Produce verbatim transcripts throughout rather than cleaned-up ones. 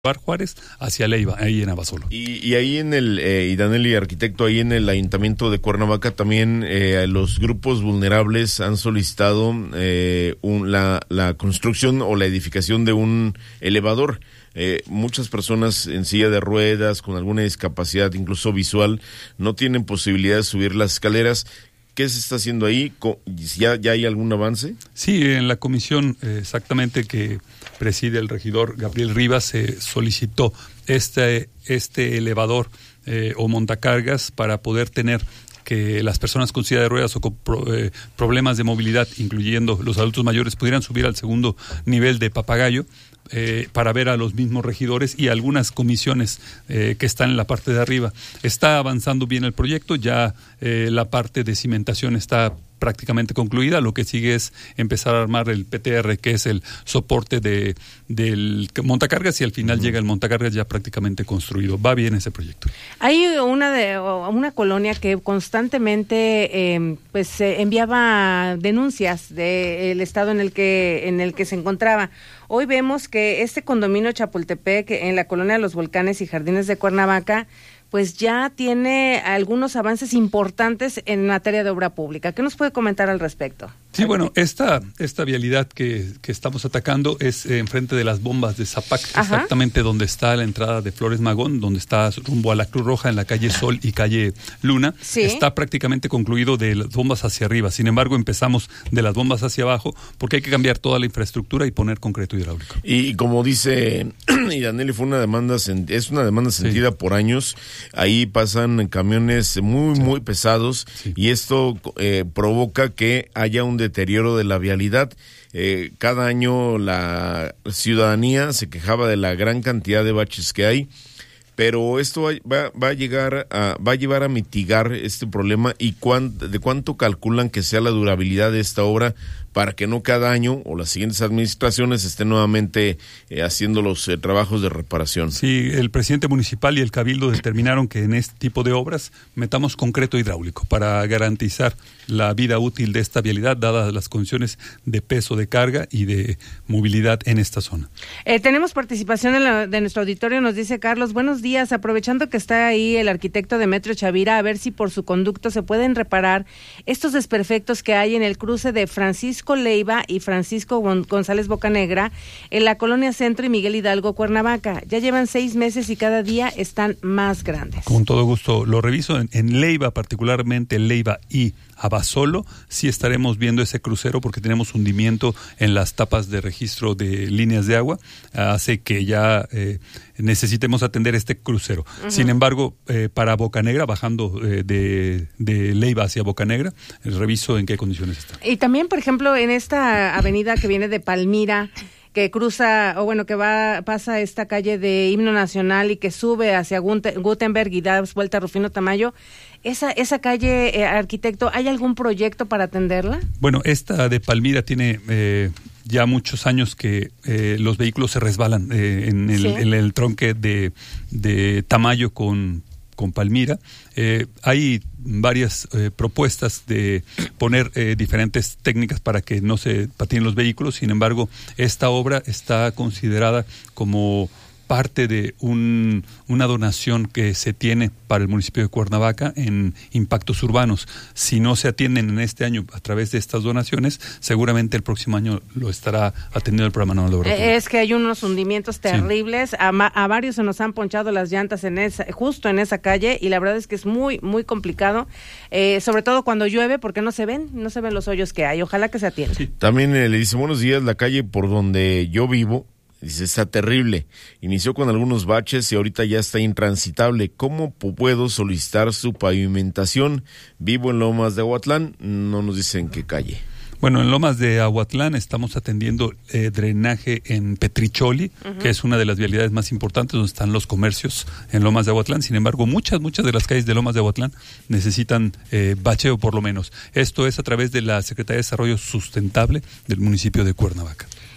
Juárez hacia Leiva, ahí en Abasolo. Y, y ahí en el, eh, y Danelli, arquitecto, ahí en el Ayuntamiento de Cuernavaca también eh, los grupos vulnerables han solicitado eh, un, la, la construcción o la edificación de un elevador. Eh, muchas personas en silla de ruedas, con alguna discapacidad, incluso visual, no tienen posibilidad de subir las escaleras. ¿Qué se está haciendo ahí? ¿Ya, ya hay algún avance? Sí, en la comisión eh, exactamente que preside el regidor Gabriel Rivas se eh, solicitó este, este elevador eh, o montacargas para poder tener que las personas con silla de ruedas o con pro, eh, problemas de movilidad, incluyendo los adultos mayores, pudieran subir al segundo nivel de Papagayo. Eh, para ver a los mismos regidores y algunas comisiones eh, que están en la parte de arriba. Está avanzando bien el proyecto, ya eh, la parte de cimentación está prácticamente concluida, lo que sigue es empezar a armar el P T R, que es el soporte de del montacargas, y al final uh-huh. llega el montacargas ya prácticamente construido. Va bien ese proyecto. Hay una de una colonia que constantemente eh, pues eh, enviaba denuncias del estado en el que en el que se encontraba. Hoy vemos que este condominio Chapultepec, en la colonia de los Volcanes y Jardines de Cuernavaca, pues ya tiene algunos avances importantes en materia de obra pública. ¿Qué nos puede comentar al respecto? Sí, bueno, esta esta vialidad que, que estamos atacando es eh, enfrente de las bombas de Zapac, Ajá. exactamente donde está la entrada de Flores Magón, donde está rumbo a la Cruz Roja en la calle Sol y calle Luna. Sí. Está prácticamente concluido de las bombas hacia arriba. Sin embargo, empezamos de las bombas hacia abajo porque hay que cambiar toda la infraestructura y poner concreto hidráulico. Y como dice y Danelli, fue una demanda es una demanda sentida sí. por años. Ahí pasan camiones muy, sí. muy pesados sí. y esto eh, provoca que haya un deterioro de la vialidad. Eh, cada año la ciudadanía se quejaba de la gran cantidad de baches que hay, pero esto va, va a llegar a, va a llevar a mitigar este problema. ¿Y cuán, de cuánto calculan que sea la durabilidad de esta obra para que no cada año o las siguientes administraciones estén nuevamente eh, haciendo los eh, trabajos de reparación? Sí, el presidente municipal y el cabildo determinaron que en este tipo de obras metamos concreto hidráulico para garantizar la vida útil de esta vialidad, dadas las condiciones de peso de carga y de movilidad en esta zona. Eh, tenemos participación en la, de nuestro auditorio, nos dice Carlos, buenos días, aprovechando que está ahí el arquitecto Demetrio Chavira, a ver si por su conducto se pueden reparar estos desperfectos que hay en el cruce de Francisco Leiva y Francisco González Bocanegra en la colonia Centro y Miguel Hidalgo, Cuernavaca. Ya llevan seis meses y cada día están más grandes. Con todo gusto lo reviso. En, en Leiva, particularmente Leiva y Abasolo, sí estaremos viendo ese crucero porque tenemos hundimiento en las tapas de registro de líneas de agua. Hace que ya eh, necesitemos atender este crucero. Uh-huh. Sin embargo, eh, para Bocanegra, bajando eh, de, de Leiva hacia Bocanegra, eh, reviso en qué condiciones está. Y también, por ejemplo, en esta avenida que viene de Palmira, que cruza, o bueno, que va pasa esta calle de Himno Nacional y que sube hacia Gutenberg y da vuelta a Rufino Tamayo, esa esa calle, eh, arquitecto, ¿hay algún proyecto para atenderla? Bueno, esta de Palmira tiene eh, ya muchos años que eh, los vehículos se resbalan eh, en, el, ¿Sí? en el tronque de, de Tamayo con con Palmira. Eh, hay varias eh, propuestas de poner eh, diferentes técnicas para que no se patinen los vehículos. Sin embargo, esta obra está considerada como parte de un, una donación que se tiene para el municipio de Cuernavaca en impactos urbanos. Si no se atienden en este año a través de estas donaciones, seguramente el próximo año lo estará atendiendo el programa Nacional de Obra Pública. Es que hay unos hundimientos terribles, sí. a, a varios se nos han ponchado las llantas en esa, justo en esa calle, y la verdad es que es muy, muy complicado, eh, sobre todo cuando llueve, porque no se ven, no se ven los hoyos que hay. Ojalá que se atienda. Sí. También eh, le dice, buenos días, la calle por donde yo vivo, dice, está terrible. Inició con algunos baches y ahorita ya está intransitable. ¿Cómo puedo solicitar su pavimentación? Vivo en Lomas de Aguatlán, no nos dicen qué calle. Bueno, en Lomas de Aguatlán estamos atendiendo eh, drenaje en Petricholi, uh-huh. que es una de las vialidades más importantes donde están los comercios en Lomas de Aguatlán. Sin embargo, muchas, muchas de las calles de Lomas de Aguatlán necesitan eh, bacheo por lo menos. Esto es a través de la Secretaría de Desarrollo Sustentable del municipio de Cuernavaca.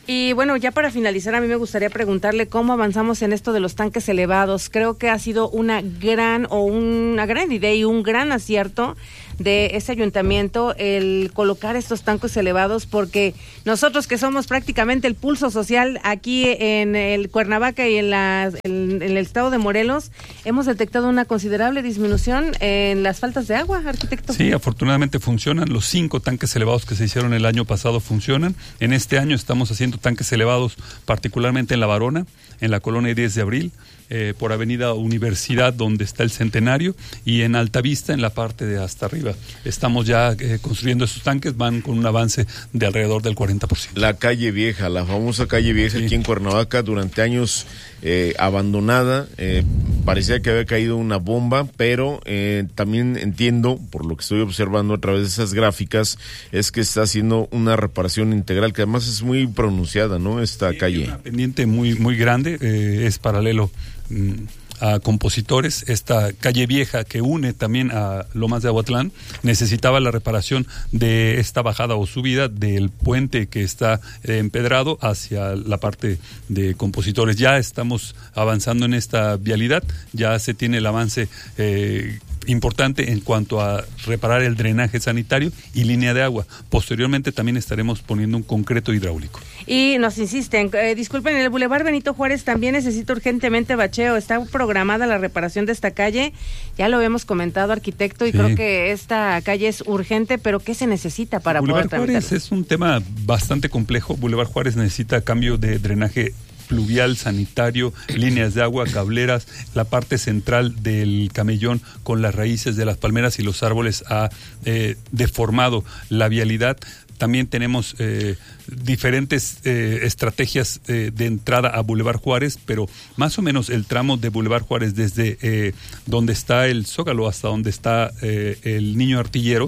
Y bueno, ya para finalizar, a mí me gustaría preguntarle cómo avanzamos en esto de los tanques elevados. Creo que ha sido una gran o una gran idea y un gran acierto de este ayuntamiento el colocar estos tanques elevados, porque nosotros que somos prácticamente el pulso social aquí en el Cuernavaca y en, la, en, en el estado de Morelos, hemos detectado una considerable disminución en las faltas de agua, arquitecto. Sí, afortunadamente funcionan. Los cinco tanques elevados que se hicieron el año pasado funcionan. En este año estamos haciendo tanques elevados, particularmente en La Varona, en la colonia diez de abril, eh, por Avenida Universidad, donde está el Centenario, y en Altavista, en la parte de hasta arriba. Estamos ya eh, construyendo esos tanques, van con un avance de alrededor del cuarenta por ciento. La calle Vieja, la famosa calle Vieja, sí, aquí en Cuernavaca, durante años eh, abandonada, eh, parecía que había caído una bomba, pero eh, también entiendo, por lo que estoy observando a través de esas gráficas, es que está haciendo una reparación integral, que además es muy pronunciada, ¿no? Esta sí, calle. Una pendiente muy, muy grande, eh, es paralelo mm, a Compositores. Esta calle Vieja que une también a Lomas de Aguatlán necesitaba la reparación de esta bajada o subida del puente que está eh, empedrado hacia la parte de Compositores. Ya estamos avanzando en esta vialidad, ya se tiene el avance eh, importante en cuanto a reparar el drenaje sanitario y línea de agua. Posteriormente también estaremos poniendo un concreto hidráulico. Y nos insisten, eh, disculpen, el Boulevard Benito Juárez también necesita urgentemente bacheo. Está programada la reparación de esta calle, ya lo hemos comentado, arquitecto, y sí, creo que esta calle es urgente, pero ¿qué se necesita para Boulevard poder tramitarlo? Juárez es un tema bastante complejo. Boulevard Juárez necesita cambio de drenaje pluvial, sanitario, líneas de agua, cableras. La parte central del camellón con las raíces de las palmeras y los árboles ha eh, deformado la vialidad. También tenemos eh, diferentes eh, estrategias eh, de entrada a Boulevard Juárez, pero más o menos el tramo de Boulevard Juárez desde eh, donde está el Zócalo hasta donde está eh, el Niño Artillero,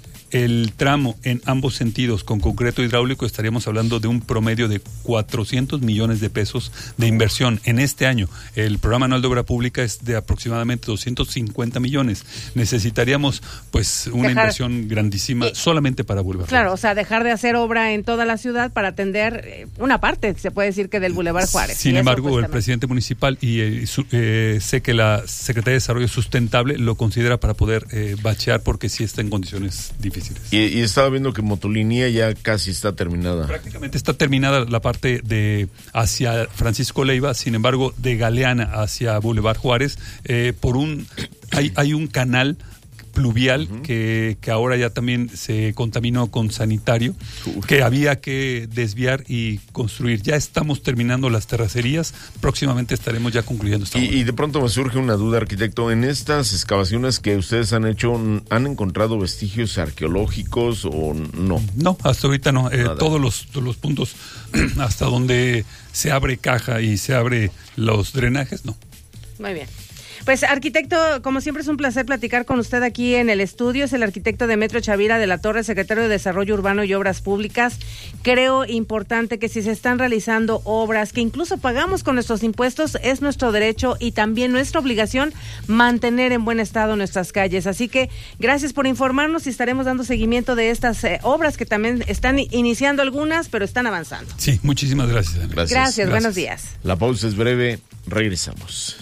el tramo en ambos sentidos con concreto hidráulico, estaríamos hablando de un promedio de cuatrocientos millones de pesos de inversión en este año. El programa anual de obra pública es de aproximadamente doscientos cincuenta millones. Necesitaríamos pues una dejar, inversión grandísima y, solamente para Boulevard Claro, Juárez. O sea, dejar de hacer obra en toda la ciudad para atender eh, una parte, se puede decir, que del Boulevard Juárez. Sin embargo, eso, pues, el presidente municipal y eh, su, eh, sé que la Secretaría de Desarrollo Sustentable lo considera para poder eh, bachear, porque sí está en condiciones difíciles. Y, y estaba viendo que Motolinía ya casi está terminada. Prácticamente está terminada la parte de hacia Francisco Leiva, sin embargo, de Galeana hacia Boulevard Juárez, eh, por un hay, hay un canal pluvial uh-huh. que, que ahora ya también se contaminó con sanitario, uh-huh. que había que desviar y construir. Ya estamos terminando las terracerías, próximamente estaremos ya concluyendo esta y, y de pronto me surge una duda, arquitecto, en estas excavaciones que ustedes han hecho, ¿han encontrado vestigios arqueológicos o no? No, hasta ahorita no, eh, todos los, todos los puntos hasta donde se abre caja y se abre los drenajes, no. Muy bien. Pues, arquitecto, como siempre es un placer platicar con usted aquí en el estudio. Es el arquitecto Demetrio Chavira de la Torre, secretario de Desarrollo Urbano y Obras Públicas. Creo importante que si se están realizando obras que incluso pagamos con nuestros impuestos, es nuestro derecho y también nuestra obligación mantener en buen estado nuestras calles. Así que gracias por informarnos y estaremos dando seguimiento de estas eh, obras que también están iniciando algunas, pero están avanzando. Sí, muchísimas gracias. Gracias, gracias, gracias. Buenos días. La pausa es breve, regresamos.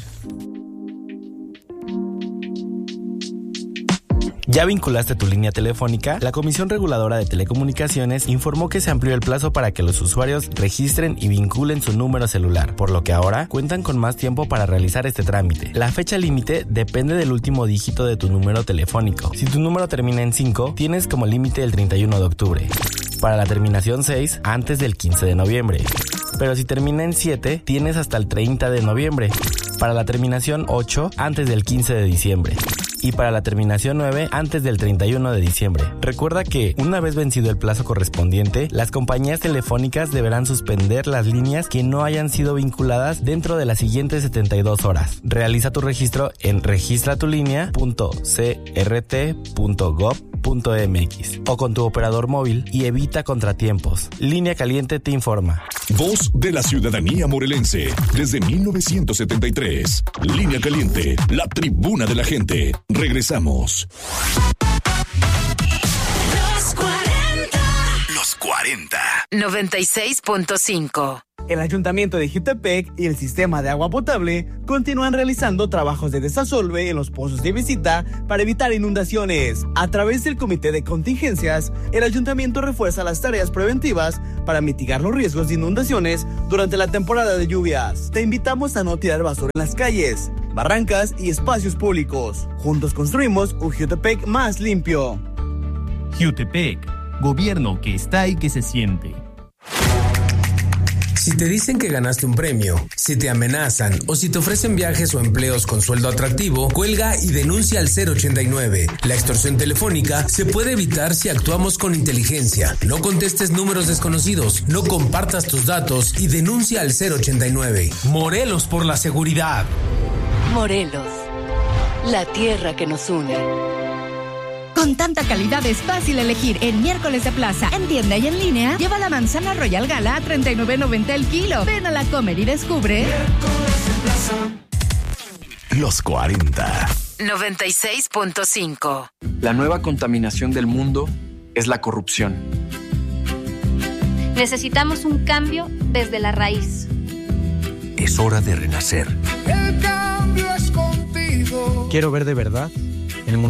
¿Ya vinculaste tu línea telefónica? La Comisión Reguladora de Telecomunicaciones informó que se amplió el plazo para que los usuarios registren y vinculen su número celular, por lo que ahora cuentan con más tiempo para realizar este trámite. La fecha límite depende del último dígito de tu número telefónico. Si tu número termina en cinco, tienes como límite el treinta y uno de octubre. Para la terminación seis, antes del quince de noviembre. Pero si termina en siete, tienes hasta el treinta de noviembre. Para la terminación ocho, antes del quince de diciembre. Y para la terminación nueve, antes del treinta y uno de diciembre. Recuerda que, una vez vencido el plazo correspondiente, las compañías telefónicas deberán suspender las líneas que no hayan sido vinculadas dentro de las siguientes setenta y dos horas. Realiza tu registro en registratulinea punto c r t punto gov punto m x o con tu operador móvil y evita contratiempos. Línea Caliente te informa. Voz de la ciudadanía morelense desde mil novecientos setenta y tres. Línea Caliente, la tribuna de la gente. Regresamos. Los cuarenta. Los cuarenta. cuarenta. noventa y seis punto cinco. El Ayuntamiento de Jutepec y el Sistema de Agua Potable continúan realizando trabajos de desasolve en los pozos de visita para evitar inundaciones. A través del Comité de Contingencias, el Ayuntamiento refuerza las tareas preventivas para mitigar los riesgos de inundaciones durante la temporada de lluvias. Te invitamos a no tirar basura en las calles, barrancas y espacios públicos. Juntos construimos un Jutepec más limpio. Jutepec, gobierno que está y que se siente. Si te dicen que ganaste un premio, si te amenazan o si te ofrecen viajes o empleos con sueldo atractivo, cuelga y denuncia al cero ochenta y nueve. La extorsión telefónica se puede evitar si actuamos con inteligencia. No contestes números desconocidos, no compartas tus datos y denuncia al cero ochenta y nueve. Morelos por la seguridad. Morelos, la tierra que nos une. Con tanta calidad es fácil elegir. En miércoles de plaza, en tienda y en línea, lleva la manzana Royal Gala a treinta y nueve noventa el kilo. Ven a la Comer y descubre. Los cuarenta. noventa y seis punto cinco. La nueva contaminación del mundo es la corrupción. Necesitamos un cambio desde la raíz. Es hora de renacer. El cambio es contigo. Quiero ver de verdad el mundo